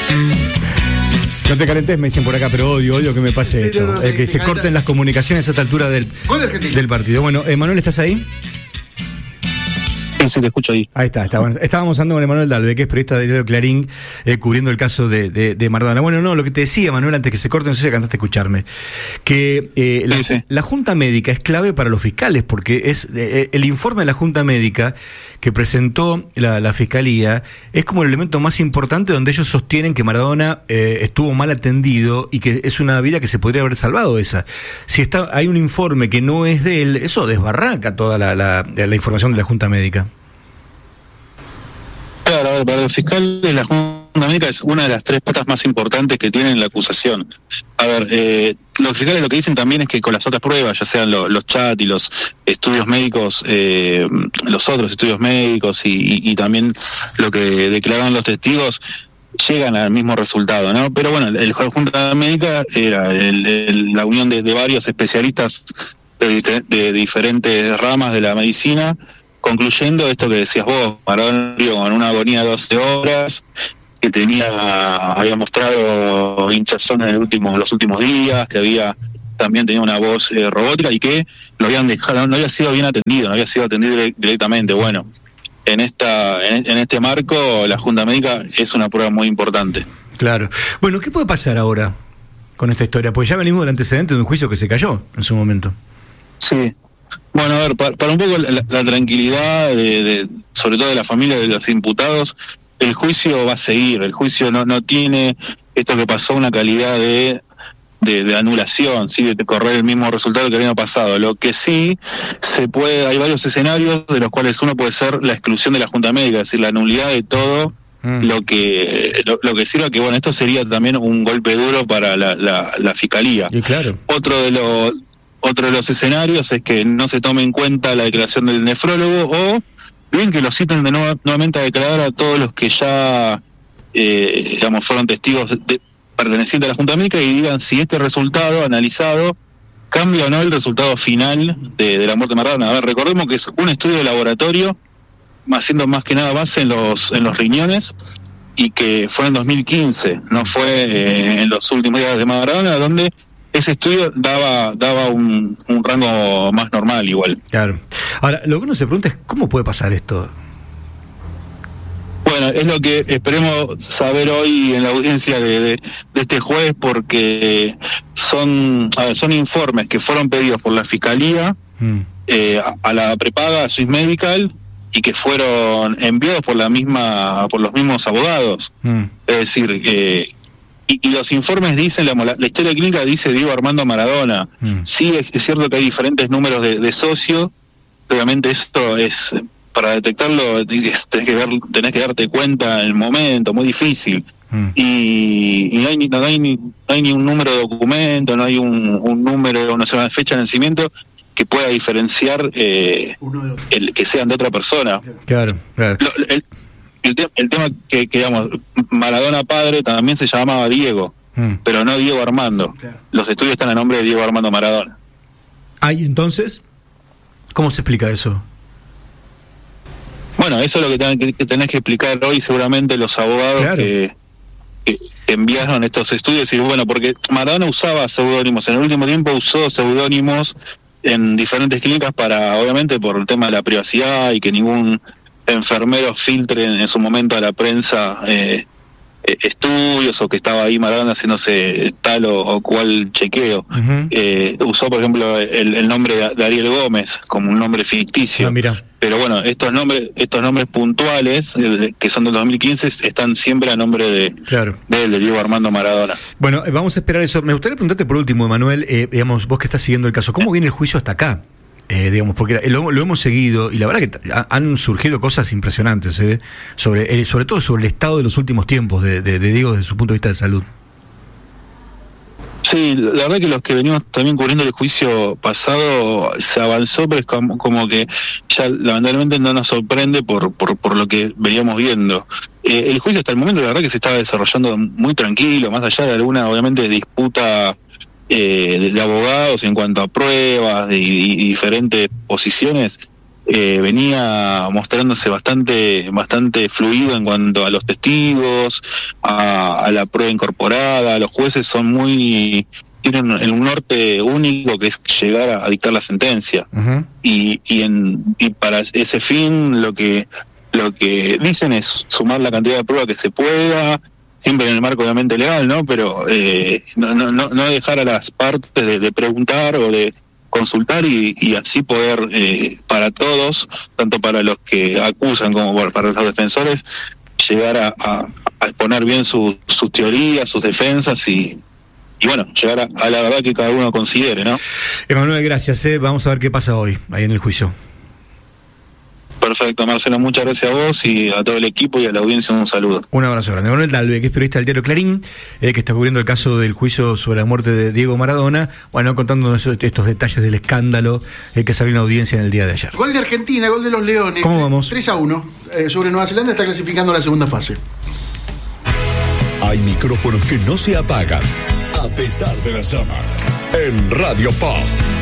No te calentes, me dicen por acá, pero odio que me pase esto. Que se corten las comunicaciones a esta altura del partido. Bueno, Manuel, ¿estás ahí? Sí, te escucho ahí. Ahí está. Bueno, estábamos hablando con Emanuel Dalve, que es periodista del diario Clarín, cubriendo el caso de Maradona. Bueno, no, lo que te decía, Manuel, antes que se corte, no sé si alcanzaste a escucharme, que la Junta Médica es clave para los fiscales, porque es el informe de la Junta Médica que presentó la Fiscalía es como el elemento más importante, donde ellos sostienen que Maradona estuvo mal atendido y que es una vida que se podría haber salvado esa. Si hay un informe que no es de él, eso desbarranca toda la información de la Junta Médica. Claro, a ver, para los fiscales la Junta Médica es una de las tres patas más importantes que tienen la acusación. A ver, los fiscales lo que dicen también es que con las otras pruebas, ya sean los chats y los estudios médicos, los otros estudios médicos y también lo que declaran los testigos, llegan al mismo resultado, ¿no? Pero bueno, el Junta Médica era la unión de varios especialistas de diferentes ramas de la medicina, concluyendo esto que decías vos. Maradona con una agonía de 12 horas, que había mostrado hinchazón en los últimos días, que también tenía una voz robótica y que lo habían dejado, no había sido bien atendido, no había sido atendido directamente. Bueno, en este marco la Junta Médica es una prueba muy importante. Claro. Bueno, ¿qué puede pasar ahora con esta historia? Pues ya venimos del antecedente de un juicio que se cayó en su momento. Sí. Bueno, a ver, para un poco la tranquilidad sobre todo de la familia de los imputados, el juicio va a seguir. El juicio no tiene esto que pasó, una calidad de anulación, ¿sí? De correr el mismo resultado que el año pasado. Lo que sí hay varios escenarios de los cuales uno puede ser la exclusión de la Junta Médica, es decir, la nulidad de todo lo que sirva, que bueno, esto sería también un golpe duro para la Fiscalía. Y claro. Otro de los escenarios es que no se tome en cuenta la declaración del nefrólogo, o bien que lo citen nuevamente a declarar a todos los que ya fueron testigos pertenecientes a la Junta Médica y digan si este resultado analizado cambia o no el resultado final de la muerte de Maradona. A ver, recordemos que es un estudio de laboratorio, haciendo más que nada base en los riñones, y que fue en 2015, no fue en los últimos días de Maradona, donde ese estudio daba un rango más normal igual. Claro. Ahora, lo que uno se pregunta es ¿cómo puede pasar esto? Bueno, es lo que esperemos saber hoy en la audiencia de este juez, porque son informes que fueron pedidos por la Fiscalía a la prepaga, a Swiss Medical, y que fueron enviados por los mismos abogados. Es decir, y los informes dicen, la historia clínica dice Diego Armando Maradona. Sí, es cierto que hay diferentes números de socios. Obviamente esto es, para detectarlo tenés que darte cuenta en el momento, muy difícil. Y no hay ni un número de documento, no hay un número, una fecha de nacimiento que pueda diferenciar el que sean de otra persona. Claro. El tema que digamos, Maradona padre también se llamaba Diego, pero no Diego Armando. Claro. Los estudios están a nombre de Diego Armando Maradona. ¿Y entonces? ¿Cómo se explica eso? Bueno, eso es lo que tenés que explicar hoy seguramente los abogados. Claro. que enviaron estos estudios. Y bueno, porque Maradona usaba seudónimos, en el último tiempo usó seudónimos en diferentes clínicas obviamente por el tema de la privacidad y que ningún enfermero filtre en su momento a la prensa estudios, o que estaba ahí Maradona haciéndose tal o cual chequeo. Usó, por ejemplo, el nombre de Ariel Gómez como un nombre ficticio. Mira. Pero bueno, estos nombres puntuales, que son del 2015, están siempre a nombre de Diego Armando Maradona. Bueno, vamos a esperar eso. Me gustaría preguntarte por último, Emanuel, digamos, vos que estás siguiendo el caso, ¿cómo viene el juicio hasta acá? Digamos, porque lo hemos seguido y la verdad que han surgido cosas impresionantes, sobre todo sobre el estado de los últimos tiempos de Diego desde su punto de vista de salud. Sí, la verdad que los que venimos también cubriendo el juicio pasado se avanzó, pero es como que ya lamentablemente no nos sorprende por lo que veníamos viendo. El juicio hasta el momento la verdad que se estaba desarrollando muy tranquilo, más allá de alguna obviamente disputa de abogados en cuanto a pruebas y diferentes posiciones. venía mostrándose bastante fluido en cuanto a los testigos, a la prueba incorporada. Los jueces tienen un norte único, que es llegar a dictar la sentencia. Uh-huh. Y para ese fin lo que dicen es sumar la cantidad de prueba que se pueda, siempre en el marco obviamente legal, ¿no? Pero no dejar a las partes de preguntar o de consultar y así poder, para todos, tanto para los que acusan como para los defensores, llegar a exponer bien sus teorías, sus defensas y bueno, llegar a la verdad que cada uno considere, ¿no? Emanuel, gracias. Vamos a ver qué pasa hoy, ahí en el juicio. Perfecto, Marcelo, muchas gracias a vos y a todo el equipo y a la audiencia un saludo. Un abrazo grande. Emanuel Dalve, que es periodista del diario Clarín, que está cubriendo el caso del juicio sobre la muerte de Diego Maradona, bueno, contándonos estos detalles del escándalo que salió en la audiencia en el día de ayer. Gol de Argentina, gol de los Leones. ¿Cómo vamos? 3-1 sobre Nueva Zelanda, está clasificando la segunda fase. Hay micrófonos que no se apagan a pesar de las llamas. En Radio Post